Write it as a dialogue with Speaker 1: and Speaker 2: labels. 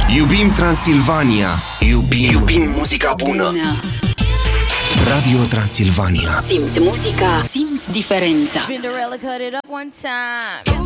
Speaker 1: Iubim Transilvania. Iubim muzica bună. Radio Transilvania.
Speaker 2: Simți muzica, simți diferența.
Speaker 3: Cinderella cut it up one time.